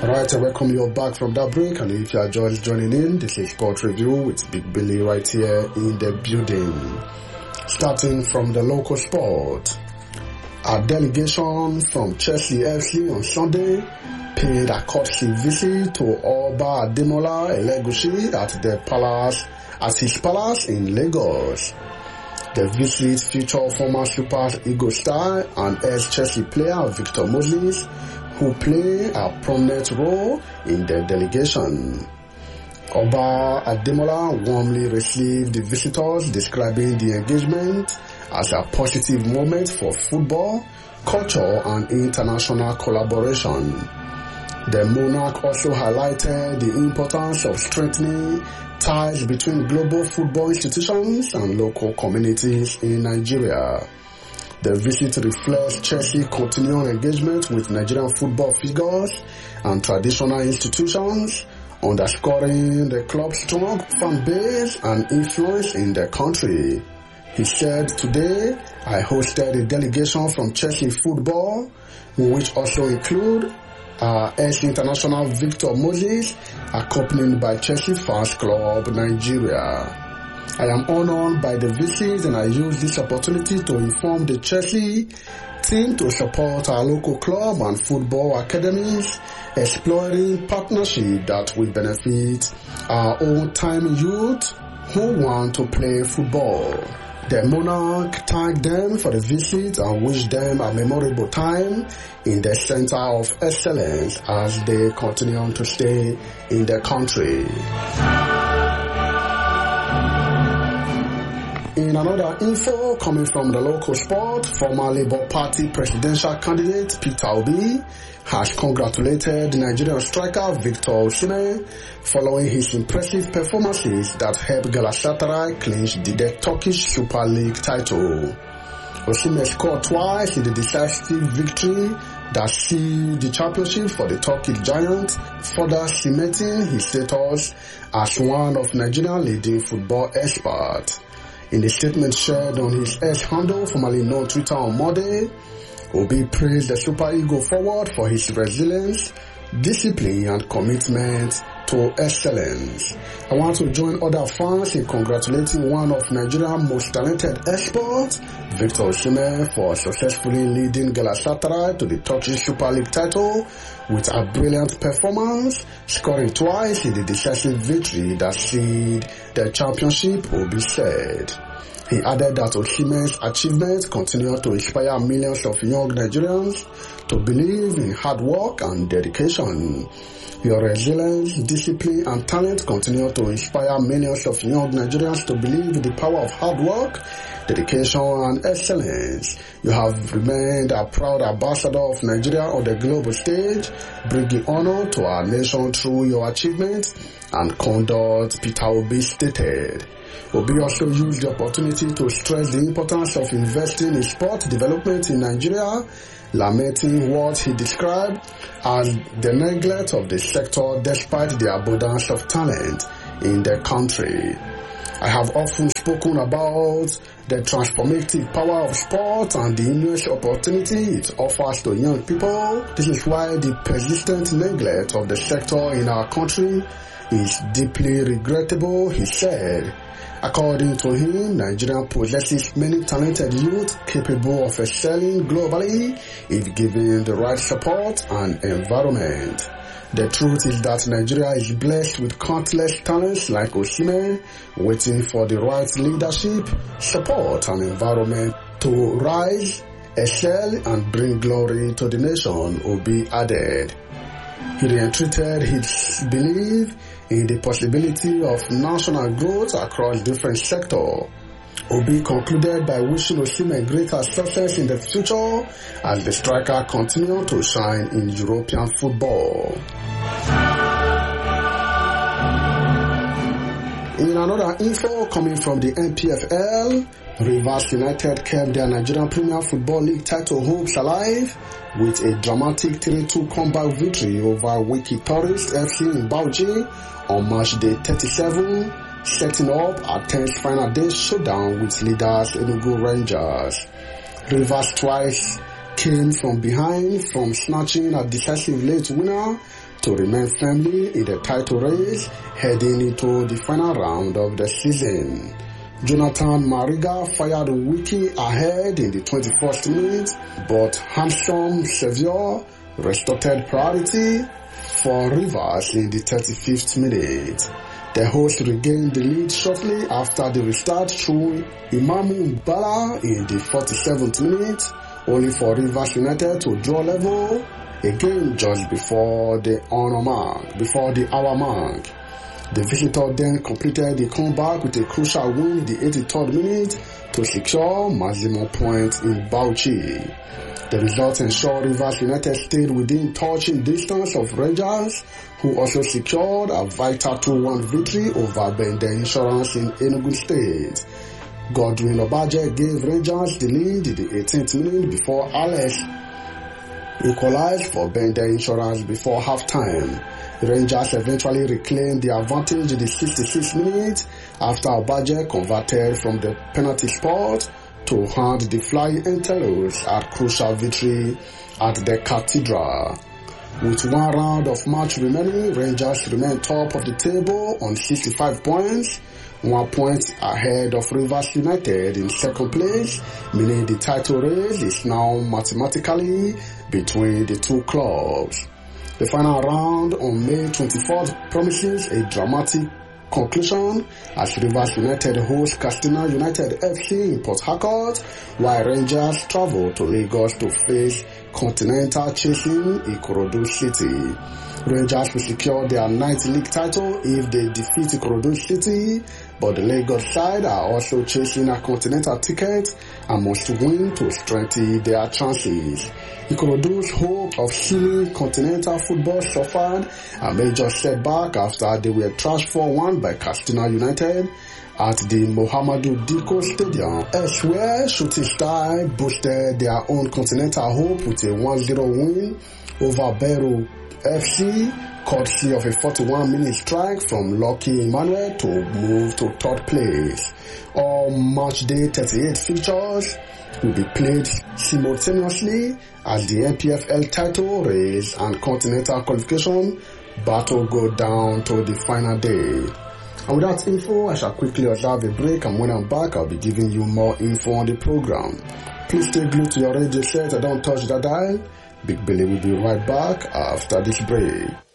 Alright, I welcome you back from that break, and if you are just joining in, this is Sport Review with Big Billy right here in the building. Starting from the local sport, a delegation from Chelsea FC on Sunday paid a courtesy visit to Oba Ademola Elegushi at his palace in Lagos. The visit featured former Super Eagles star and ex-Chelsea player Victor Moses, who play a prominent role in the delegation. Oba Ademola warmly received the visitors, describing the engagement as a positive moment for football, culture and international collaboration. The monarch also highlighted the importance of strengthening ties between global football institutions and local communities in Nigeria. The visit reflects Chelsea's continuing engagement with Nigerian football figures and traditional institutions, underscoring the club's strong fan base and influence in the country. He said, "Today, I hosted a delegation from Chelsea football, which also include ex-international Victor Moses, accompanied by Chelsea Fans Club Nigeria. I am honored by the visit, and I use this opportunity to inform the Chelsea team to support our local club and football academies, exploring partnership that will benefit our old-time youth who want to play football." The monarch thanked them for the visit and wished them a memorable time in the center of excellence as they continue to stay in the country. In another info coming from the local sport, former Labour Party presidential candidate Peter Obi has congratulated Nigerian striker Victor Osimhen following his impressive performances that helped Galatasaray clinch the Turkish Super League title. Osimhen scored twice in the decisive victory that sealed the championship for the Turkish giant, further cementing his status as one of Nigeria's leading football experts. In a statement shared on his X handle, formerly known Twitter, on Monday, Obi praised the Super Eagle forward for his resilience, discipline and commitment to excellence. I want to join other fans in congratulating one of Nigeria's most talented experts, Victor Osimhen, for successfully leading Galatasaray to the Turkish Super League title with a brilliant performance, scoring twice in the decisive victory that sealed the championship, Obi said. He added that Osimhen's achievements continue to inspire millions of young Nigerians to believe in hard work and dedication. Your resilience, discipline and talent continue to inspire millions of young Nigerians to believe in the power of hard work, dedication and excellence. You have remained a proud ambassador of Nigeria on the global stage, bringing honor to our nation through your achievements and conduct, Peter Obi stated. Obi also used the opportunity to stress the importance of investing in sport development in Nigeria, lamenting what he described as the neglect of the sector despite the abundance of talent in the country. I have often spoken about the transformative power of sport and the immense opportunity it offers to young people. This is why the persistent neglect of the sector in our country is deeply regrettable, he said. According to him, Nigeria possesses many talented youth capable of excelling globally if given the right support and environment. The truth is that Nigeria is blessed with countless talents like Osimhen, waiting for the right leadership, support and environment to rise, excel and bring glory to the nation, Obi added. He reiterated his belief in the possibility of national growth across different sectors. Obi concluded by wishing Osimhen greater success in the future as the striker continues to shine in European football. In another info coming from the NPFL, Rivers United kept their Nigerian Premier Football League title hopes alive with a dramatic 3-2 comeback victory over Wiki Tourist FC in Bauchi on March Day 37, setting up a tense final day showdown with leaders Enugu Rangers. Rivers twice came from behind from snatching a decisive late winner to remain firmly in the title race heading into the final round of the season. Jonathan Mariga fired Wiki ahead in the 21st minute, but Handsome Xavier restored priority for Rivers in the 35th minute. The hosts regained the lead shortly after the restart through Imamu Bala in the 47th minute, only for Rivers United to draw level again just before the hour mark. The visitor then completed the comeback with a crucial win in the 83rd minute to secure maximum points in Bauchi. The results ensured Rivers United stayed within touching distance of Rangers, who also secured a vital 2-1 victory over Bende Insurance in Enugu State. Godwin Obaje gave Rangers the lead in the 18th minute before Alex equalized for Bende Insurance before halftime. Rangers eventually reclaimed the advantage in the 66th minute after Obaje converted from the penalty spot to hand the Flying Antelopes a crucial victory at the Cathedral. With one round of match remaining, Rangers remain top of the table on 65 points, 1 point ahead of Rivers United in second place, meaning the title race is now mathematically between the two clubs. The final round on May 24th promises a dramatic conclusion as Rivers United host Katsina United FC in Port Harcourt, while Rangers travel to Lagos to face Continental chasing Ikorodu City. Rangers will secure their 9th league title if they defeat Ikorodu City, but the Lagos side are also chasing a Continental ticket and must win to strengthen their chances. Ikorodu's hope of sealing Continental football suffered a major setback after they were thrashed 4-1 by Katsina United at the Muhammadu Dikko Stadium. Elsewhere, Shooting Star boosted their own Continental hope with a 1-0 win over Beru FC, courtesy of a 41-minute strike from Lucky Emmanuel to move to third place. All match day 38 fixtures will be played simultaneously as the NPFL title race and Continental qualification battle go down to the final day. And with that info, I shall quickly observe a break, and when I'm back, I'll be giving you more info on the program. Please stay glued to your radio set and don't touch the dial. Big Billy will be right back after this break.